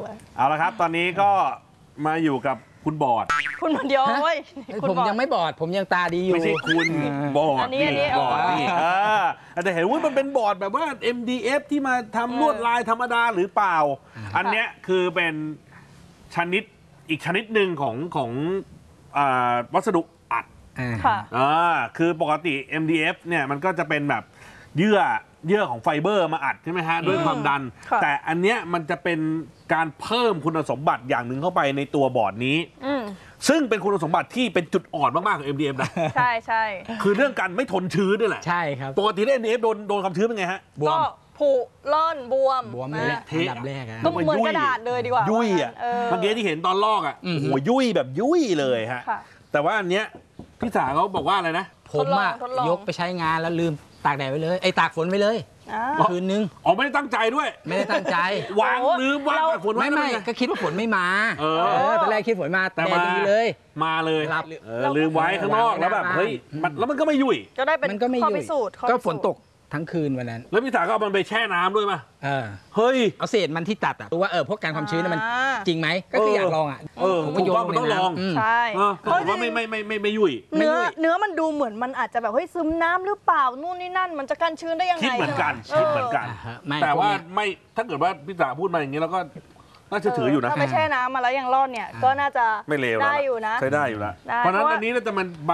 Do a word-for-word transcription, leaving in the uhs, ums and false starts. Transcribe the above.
เลยเอาละครับตอนนี้ก็มาอยู่กับคุณบอดคุณคนเดียวเว้ยผมยังไม่บอดผมยังตาดีอยู่ไม่ใช่คุณบอดอันนี้อันนี้บอดนี่แต่เห็นว่ามันเป็นบอร์ดแบบว่า เอ็ม ดี เอฟ ที่มาทำลวดลายธรรมดาหรือเปล่าอันเนี้ยคือเป็นชนิดอีกชนิดหนึ่งของของวัสดุอัดค่ะอ่าคือปกติ เอ็ม ดี เอฟ เนี่ยมันก็จะเป็นแบบเยื่อเยื่อของไฟเบอร์มาอัดใช่ไหมฮะด้วยความดันแต่อันเนี้ยมันจะเป็นการเพิ่มคุณสมบัติอย่างหนึ่งเข้าไปในตัวบอร์ดนี้ซึ่งเป็นคุณสมบัติที่เป็นจุดอ่อนมากๆของ เอ็ม ดี เอฟ นะใช่ใช่คือเรื่องการไม่ทนชื้นนี่แหละใช่ครับปกติ เอ็ม ดี เอฟ โดนโดนความชื้นเป็นไงฮะบวมผุร่อนบวมบวมเลยอันดับแรกก็เหมือนกระดาษเลยดีกว่ายุ่ยอ่ะเมื่อกี้ที่เห็นตอนลอกอ่ะโอ้โหยุ่ยแบบยุ่ยเลยฮะแต่ว่าอันเนี้ยพี่สาเขาบอกว่าอะไรนะผมอะยกไปใช้งานแล้วลืมตากแดดไว้เลยไอ้ตากฝนไว้เลยคืนนึงอ๋อไม่ได้ตั้งใจด้วยไม่ได้ตั้งใจวางลืมวางตากฝนไว้ไม่ไม่ก็คิดว่าฝนไม่มาเออตอนแรกคิดฝนมาแต่มาเลยมาเลยลืมไว้ข้างนอกแล้วแบบเฮ้ยแล้วมันก็ไม่ยุ่ยก็ได้เป็นข้อพิสูจน์ก็ฝนตกทั้งคืนวันนั้นแล้วพี่สาก็เอามันไปแช่น้ำด้วยป่ะเออเฮ้ยเอาเศษมันที่ตัดอ่ะดูว่าเออพวกการความชื้นมันจริงไหมก็คืออยากลองอ่ะเออผมโยนมันต้องลองใช่เพราะว่าไม่ไม่ไม่ไม่ไม่ยุ่ยเนื้อเนื้อมันดูเหมือนมันอาจจะแบบเฮ้ยซึมน้ำหรือเปล่านู่นนี่นั่นมันจะกันชื้นได้ยังไงคิดเหมือนกันคิดเหมือนกันแต่ว่าไม่ถ้าเกิดว่าพี่สาพูดมาอย่างนี้แล้วก็น่าจะถืออยู่นะถ้าไปแช่น้ำมาแล้วยังรอดเนี่ยก็น่าจะไม่เลวได้อยู่นะใช้ได้อยู่แล้วเพราะนั้นอันนี้น่าจะมัน